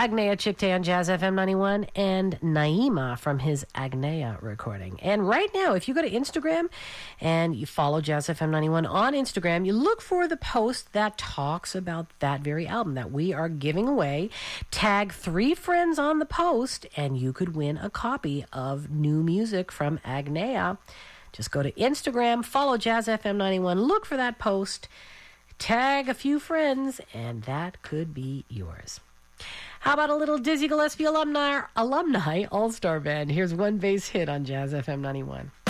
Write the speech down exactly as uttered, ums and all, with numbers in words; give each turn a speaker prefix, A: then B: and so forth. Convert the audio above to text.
A: Agnea Chikte on Jazz F M ninety-one, and Naima from his Agnea recording. And right now, if you go to Instagram and you follow Jazz F M ninety-one on Instagram, you look for the post that talks about that very album that we are giving away. Tag three friends on the post, and you could win a copy of new music from Agnea. Just go to Instagram, follow Jazz F M ninety-one, look for that post, tag a few friends, and that could be yours. How about a little Dizzy Gillespie alumni, alumni all-star band? Here's One Bass Hit on Jazz F M ninety-one.